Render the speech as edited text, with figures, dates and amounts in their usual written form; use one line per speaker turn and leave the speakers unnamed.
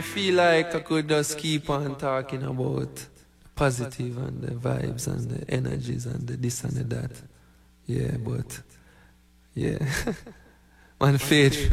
feel like I could just keep on talking about positive and the vibes and the energies and the this and the that. Yeah, but yeah. Man, faith.